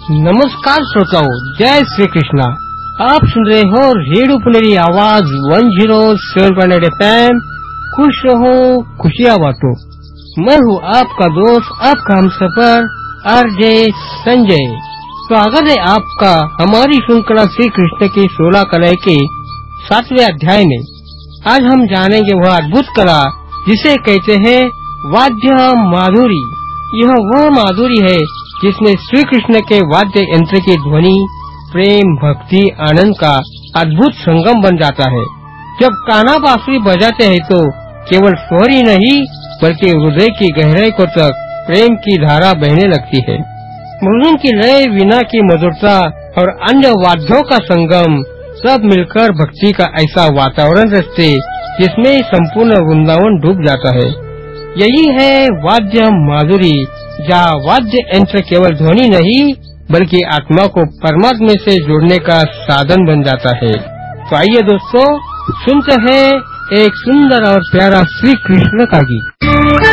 नमस्कार श्रोताओं, जय श्री कृष्णा। आप सुन रहे हो रेडियो पुनेरी आवाज 107.8 FM। खुश रहो, खुशियाँ बांटो। मैं हूँ आपका दोस्त, आपका हमसफर आरजे संजय। स्वागत है आपका हमारी श्रृंखला श्री कृष्ण की 16 कला के 7वें अध्याय में। आज हम जानेंगे वह अद्भुत कला जिसे कहते हैं वाद्य माधुरी। यह वह माधुरी है जिसमें श्री कृष्ण के वाद्य यंत्र की ध्वनि प्रेम, भक्ति, आनंद का अद्भुत संगम बन जाता है। जब कान्हा बांसुरी बजाते हैं तो केवल स्वर ही नहीं बल्कि हृदय की गहराई को तक प्रेम की धारा बहने लगती है। मृदंग की लय, वीणा की मधुरता और अन्य वाद्यों का संगम सब मिलकर भक्ति का ऐसा वातावरण रचते जिसमें संपूर्ण वृंदावन डूब जाता है। यही है वाद्य माधुरी, जहाँ वाद्य यंत्र केवल ध्वनि नहीं बल्कि आत्मा को परमात्मा से जोड़ने का साधन बन जाता है। तो आइए दोस्तों, सुनते हैं एक सुंदर और प्यारा श्री कृष्ण का गीत।